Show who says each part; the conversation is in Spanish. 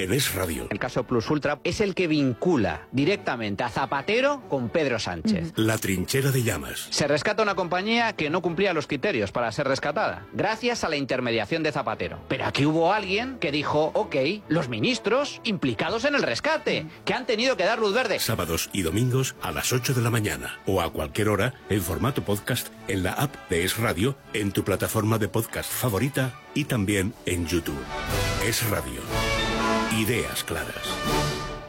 Speaker 1: en Es Radio.
Speaker 2: El caso Plus Ultra es el que vincula directamente a Zapatero con Pedro Sánchez.
Speaker 1: La trinchera de llamas.
Speaker 2: Se rescata una compañía que no cumplía los criterios para ser rescatada, gracias a la intermediación de Zapatero. Pero aquí hubo alguien que dijo, ok, los ministros implicados en el rescate, que han tenido que dar luz verde.
Speaker 1: Sábados y domingos a las 8 de la mañana o a cualquier hora en formato podcast en la app de Es Radio, en tu plataforma de podcast favorita y también en YouTube. Es Radio. Ideas claras.